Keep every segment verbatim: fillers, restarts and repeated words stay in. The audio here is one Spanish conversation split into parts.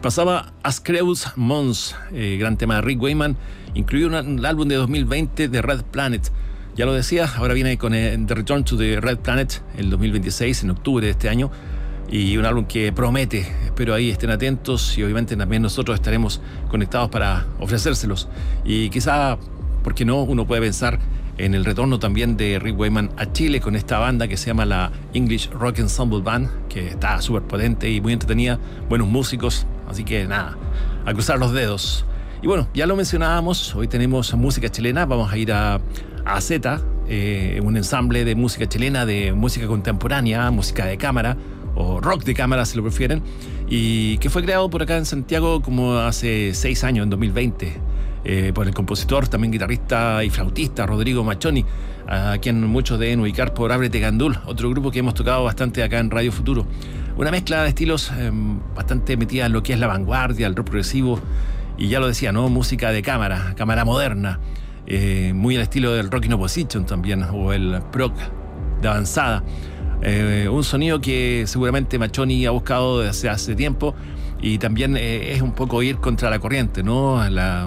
Pasaba Ascreus Mons, eh, gran tema de Rick Wakeman, incluido un, un álbum de dos mil veinte de Red Planet. Ya lo decía, ahora viene con eh, The Return to the Red Planet, el dos mil veintiséis, en octubre de este año, y un álbum que promete. Espero ahí estén atentos y obviamente también nosotros estaremos conectados para ofrecérselos. Y quizá, ¿por qué no? Uno puede pensar en el retorno también de Rick Wakeman a Chile con esta banda que se llama la English Rock Ensemble Band, que está súper potente y muy entretenida, buenos músicos, así que nada, a cruzar los dedos. Y bueno, ya lo mencionábamos, hoy tenemos música chilena, vamos a ir a, a Z, eh, un ensamble de música chilena, de música contemporánea, música de cámara, o rock de cámara si lo prefieren, y que fue creado por acá en Santiago como hace seis años, en dos mil veinte. Eh, por el compositor, también guitarrista y flautista Rodrigo Machoni, a quien muchos deben ubicar por Ábrete Gandul, otro grupo que hemos tocado bastante acá en Radio Futuro. Una mezcla de estilos eh, bastante metida en lo que es la vanguardia, el rock progresivo, y ya lo decía, ¿no? Música de cámara, cámara moderna, eh, muy al estilo del rock in opposition también, o el prog de avanzada. Eh, un sonido que seguramente Machoni ha buscado desde hace tiempo, y también eh, es un poco ir contra la corriente, ¿no? La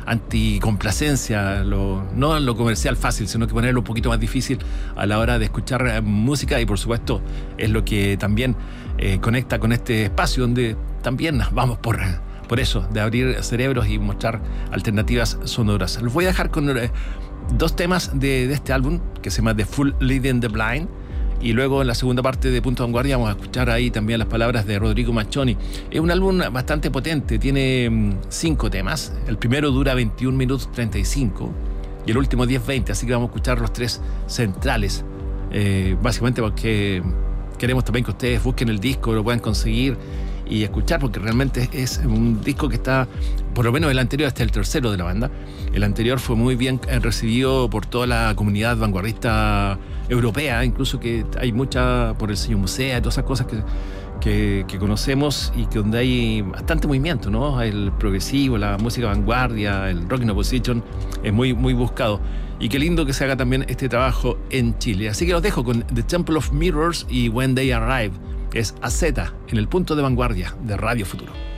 anticomplacencia, lo, no lo comercial fácil, sino que ponerlo un poquito más difícil a la hora de escuchar música, y por supuesto es lo que también eh, conecta con este espacio donde también vamos por, por eso, de abrir cerebros y mostrar alternativas sonoras. Los voy a dejar con eh, dos temas de, de este álbum que se llama The Fool Leading the Blind, y luego en la segunda parte de Punto de Vanguardia vamos a escuchar ahí también las palabras de Rodrigo Machoni. Es un álbum bastante potente, tiene mmm, cinco temas. El primero dura veintiún minutos treinta y cinco y el último diez veinte, así que vamos a escuchar los tres centrales. Eh, básicamente porque queremos también que ustedes busquen el disco, lo puedan conseguir y escuchar, porque realmente es un disco que está, por lo menos el anterior, este es el tercero de la banda. El anterior fue muy bien recibido por toda la comunidad vanguardista europea, incluso que hay mucha por el sello Musea y todas esas cosas que, que, que conocemos, y que donde hay bastante movimiento, ¿no? El progresivo, la música vanguardia, el rock in opposition es muy, muy buscado. Y qué lindo que se haga también este trabajo en Chile. Así que los dejo con The Temple of Mirrors y When They Arrive. Es A Z en el Punto de Vanguardia de Radio Futuro.